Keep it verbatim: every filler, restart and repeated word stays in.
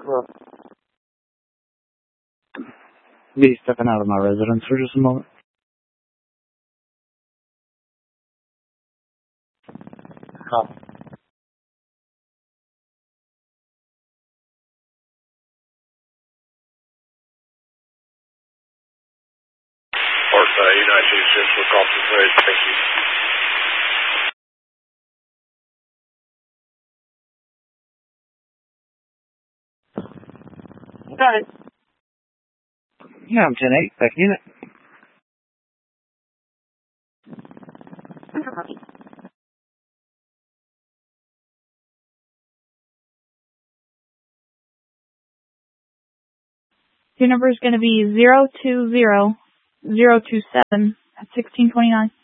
Well, Be stepping out of my residence for just a moment. huh. Port uh, United States Central Golfing Bridge, thank you. Got it. Yeah, I'm ten eight, back unit. Your number is going to be zero two zero zero two seven at sixteen twenty-nine.